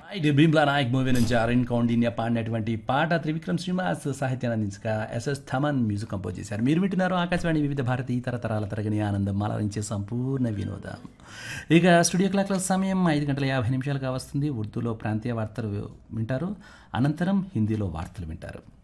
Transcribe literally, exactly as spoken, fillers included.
ఇది భీమ్లా నాయక్ మూవీ నుంచి అరుణ్ కౌండిన్య పాడినటువంటి పాట త్రివిక్రమ్ శ్రీనివాస్ సాహిత్యాన్ని అందించగా ఎస్ఎస్ థమన్ మ్యూజిక్ కంపోజ్ చేశారు. మీరు వింటున్నారు ఆకాశవాణి వివిధ భారతి తరతరాల తరగని ఆనందం అలరించే సంపూర్ణ వినోదం. ఇక స్టూడియో క్లాక్ల సమయం ఐదు గంటల యాభై నిమిషాలుగా వస్తుంది. ఉర్దూలో ప్రాంతీయ వార్తలు వింటారు, అనంతరం హిందీలో వార్తలు వింటారు.